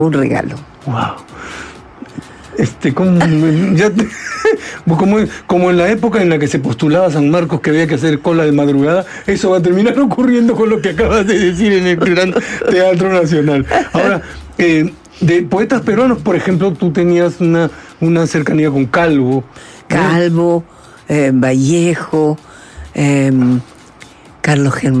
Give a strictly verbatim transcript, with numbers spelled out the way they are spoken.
un regalo. Wow. Este, como, ya te, como, como en la época en la que se postulaba San Marcos que había que hacer cola de madrugada, eso va a terminar ocurriendo con lo que acabas de decir en el Gran Teatro Nacional. Ahora, eh, de poetas peruanos, por ejemplo, tú tenías una, una cercanía con Calvo. Calvo, eh, Vallejo, eh, Carlos Germán.